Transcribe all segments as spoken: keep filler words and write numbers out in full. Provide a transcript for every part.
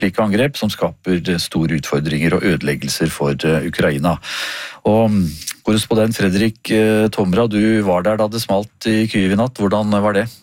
slike angrep som skaper store utfordringer og ødeleggelser for Ukraina. Og korrespondent Fredrik Tomra, du var der da det smalt i Kyiv i natt. Hvordan var det?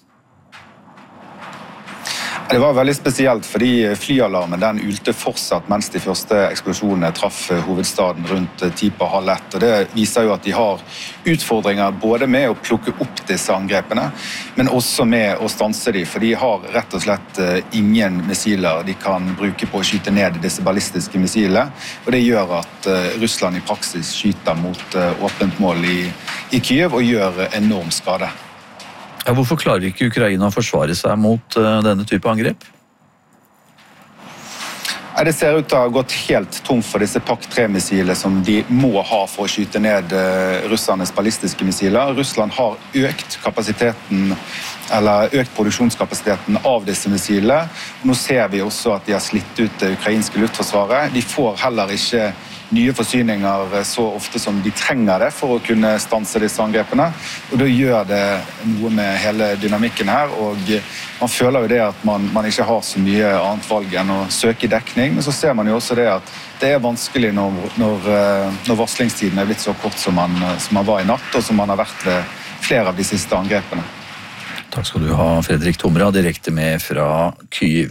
Det var veldig spesielt, fordi flyalarmen den ulte fortsatt mens de første eksplosjonene traff hovedstaden rundt ti på halv ett. Og det viser jo at de har utfordringer både med å plukke opp disse angrepene, men også med å stanse dem, for de har rett og slett ingen missiler de kan bruke på å skyte ned disse ballistiske missilene, og det gjør at Russland i praksis skyter mot åpent mål i, i Kyiv og gjør enorm skade. Ja, hvorfor klarer ikke Ukraina å forsvare seg mot uh, denne type angrep? Det ser ut til å ha gått helt tom for disse Pak tre-missilene som de må ha for å skyte ned uh, russernes ballistiske missiler. Russland har økt kapasiteten, eller økt produksjonskapasiteten av disse missilene. Nå ser vi også at de har slitt ut det ukrainske luftforsvaret. De får heller ikke nye forsyninger så ofte som de trenger det for å kunne stanse disse angrepene. Og da gjør det noe med hele dynamikken her, og man føler jo det at man, man ikke har så mye annet valg enn å søke dekning, men så ser man jo også det at det er vanskelig når, når, når varslingstiden er blitt så kort som man, som man var i natt, og som man har vært ved flere av de siste angrepene. Takk skal du ha, Fredrik Tomra, direkte med fra Kyiv.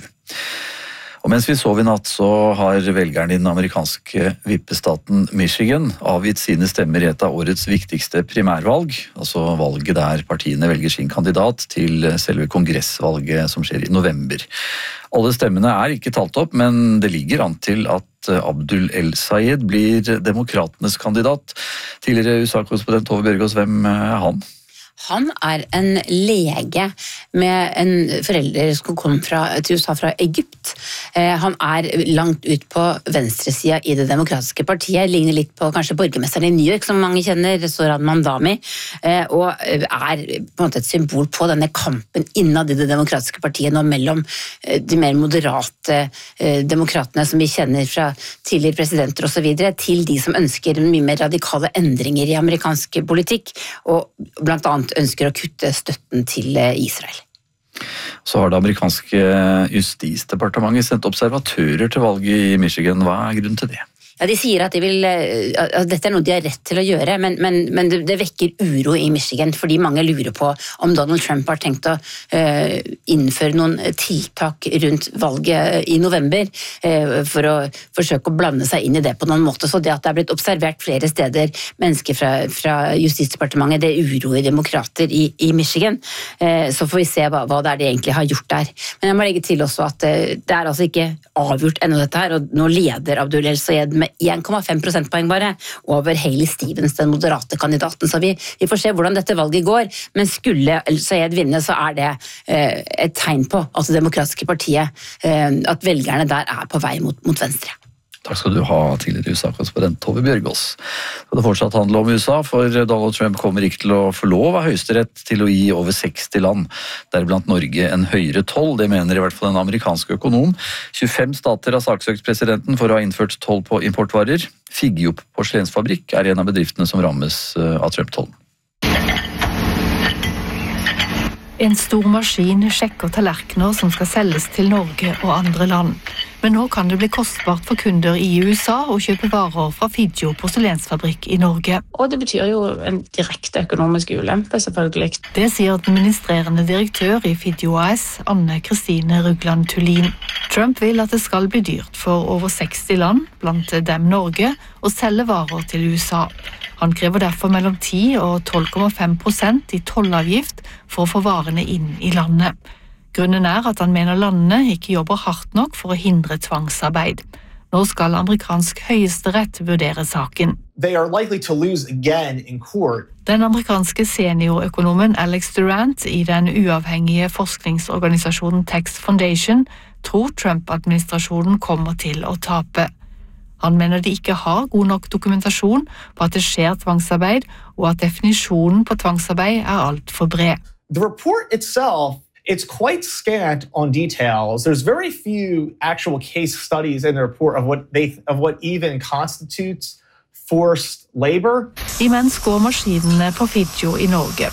Og mens vi sov i natt, så har velgerne i den amerikanske vippestaten Michigan avgitt sine stemmer i et av årets viktigste primærvalg, altså valget der partiene velger sin kandidat til selve kongressvalget som skjer i november. Alle stemmene er ikke talt opp, men det ligger an til at Abdul El-Sayed blir demokratenes kandidat. Tidligere U S A-korrespondent Tove Bjørgaas, hvem er han? Han er en lege med en forelder som kom fra, til U S A fra Egypt. Han er langt ut på venstresida i det demokratiske partiet, ligner litt på kanskje borgermesteren i New York, som mange kjenner, Zoran Mandami, og er på en måte et symbol på denne kampen innad i det demokratiske partiet nå mellom de mer moderate demokratene som vi kjenner fra tidligere presidenter og så videre, til de som ønsker mye mer radikale endringer i amerikansk politikk, og blant annet ønsker å kutte støtten til Israel. Så har det amerikanske justisdepartementet sendt observatører til valget i Michigan. Hva er grunnen til det? Ja, de sier at, de vil, at dette er noe de har rett til å gjøre, men, men, men det, det vekker uro i Michigan, fordi mange lurer på om Donald Trump har tenkt å uh, innføre noen tiltak rundt valget i november uh, for å forsøke å blande seg inn i det på noen måte. Så det at det er blitt observert flere steder mennesker fra, fra justisdepartementet, det uroer demokrater i, i Michigan. Uh, så får vi se hva, hva det er de egentlig har gjort der. Men jeg må legge til også at uh, det er altså ikke avgjort ennå dette her, og nå leder Abdul El-Sayed med en komma fem prosentpoeng bare over Hailey Stevens, den moderate kandidaten. Så vi, vi får se hvordan dette valget går, men skulle El-Sayed vinne, så er det eh, et tegn på at det demokratiske partiet, eh, at velgerne der er på vei mot, mot venstre. Takk skal du ha, tidligere U S A-korrespondent Tove Bjørgaas. Det fortsatt handler om U S A, for Donald Trump kommer ikke til å få lov av høyesterett til å gi over seksti land, deriblant Norge, en høyere toll. Det mener i hvert fall en amerikansk økonom. tjuefem stater har saksøkt presidenten for å ha innført toll på importvarer. Figgjo porselensfabrikk er en av bedriftene som rammes av Trump-tollen. En stor maskin sjekker tallerkener som skal selges til Norge og andre land. Men nå kan det bli kostbart for kunder i U S A å kjøpe varer fra Figgjo porselensfabrikk i Norge. Og det betyr jo en direkte økonomisk ulempe, selvfølgelig. Det sier administrerende direktør i Figgjo A S, Anne Kristine Rugland Tullin. Trump vil at det skal bli dyrt for over seksti land, blant dem Norge, å selge varer til U S A. Han krever derfor mellom ti og tolv komma fem prosent i tollavgift for å få varene inn i landet. Grunnen er at han mener landene ikke jobber hardt nok for å hindre tvangsarbeid. Nå skal amerikansk høyesterett vurdere saken. They are likely to lose again in court. Den amerikanske seniorøkonomen Alex Durant i den uavhengige forskningsorganisasjonen Tax Foundation tror Trump-administrasjonen kommer til å tape. Han mener de ikke har god nok dokumentasjon på at det skjer tvangsarbeid, og at definisjonen på tvangsarbeid er alt for bred. The report itself, it's quite scant on details. There's very few actual case studies in the report of what they of what even constitutes forced labor. Imens går maskinene på Figgjo i Norge.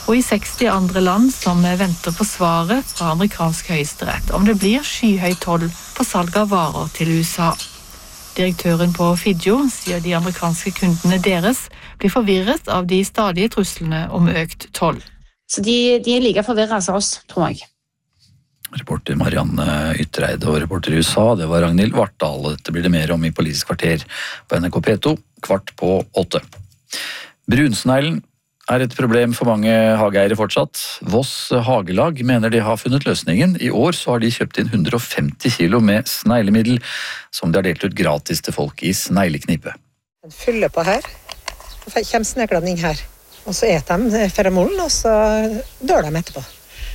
og i seksti andre land som venter på svaret fra amerikansk høyesterett om det blir skyhøy toll på salg av varer til U S A. Direktøren på Figgjo sier de amerikanske kundene deres blir forvirret av de stadige truslene om økt toll. Så de, de er like forvirret som oss, tror jeg. Reporter Marianne Ytreide og reporter i U S A, det var Ragnhild Vartdal. Dette blir det mer om i Politisk kvarter på N R K P to, kvart på åtte. Brunsneglen er et problem for mange hageeiere fortsatt. Voss Hagelag mener de har funnet løsningen. I år så har de kjøpt inn hundre og femti kilo med sneglemiddel, som de har delt ut gratis til folk i snegleknipe. Den fyller på her, så kommer sneglene inn her, og så eter de feromonen, og så dør de etterpå.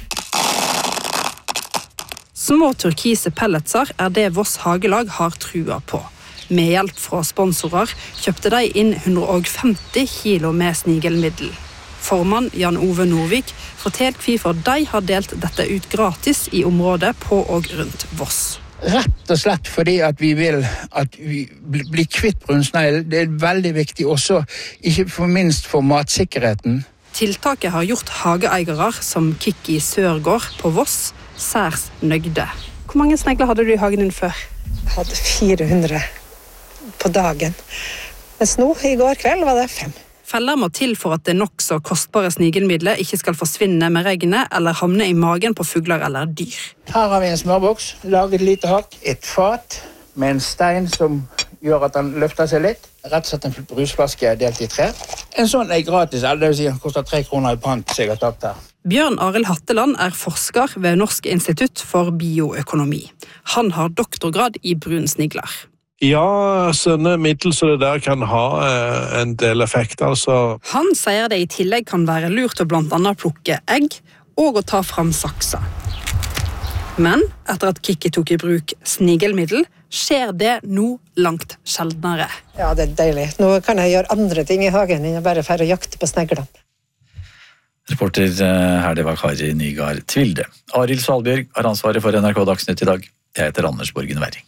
Små turkise pelletser er det Voss Hagelag har trua på. Med hjelp fra sponsorer kjøpte de inn hundre og femti kilo med snigelmiddel. Formann Jan Ove Norvik forteller hvorfor de har delt dette ut gratis i området på og rundt Voss. Rett og slett fordi at vi vil at vi blir kvitt brunsnegl. Det er veldig viktig også, ikke for minst for matsikkerheten. Tiltaket har gjort hageeiere som Kikki Sørgård på Voss særs nøgde. Hvor mange snegler hadde du i hagen din før? Jeg hadde fire hundre på dagen. Mens nå, i går kveld, var det fem. Feller må til for at det nokså kostbare snigelmiddelet ikke skal forsvinne med regnet eller havne i magen på fugler eller dyr. Her har vi en smørboks, laget lite hakk, et fat med en stein som gjør at den løfter seg litt. Rett og slett en brusflaske delt i tre. En sånn er gratis, det vil si den koster tre kroner i pant, så jeg har tatt her. Bjørn Arild Hatteland er forsker ved Norsk institutt for bioøkonomi. Han har doktorgrad i brunsnigler. Ja, sånne middel som det der kan ha eh, en del effekt, altså. Han sier det i tillegg kan være lurt å blant annet plukke egg og å ta fram saksa. Men etter at Kikki tok i bruk snigelmiddel, skjer det nå langt sjeldnere. Ja, det er deilig. Nå kan jeg gjøre andre ting i hagen enn å bare fære og jakte på sneglene. Reporter her, det var Kari Nygaard Tvilde. Arild Svalbjørg har ansvaret for N R K Dagsnytt i dag. Jeg heter Anders Borgen Werring.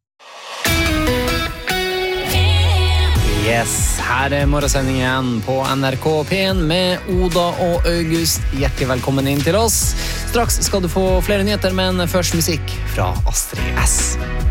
Yes, her er morgensendingen på N R K P en med Oda og August. Hjertelig velkommen inn til oss. Straks skal du få flere nyheter, men først musikk fra Astrid S.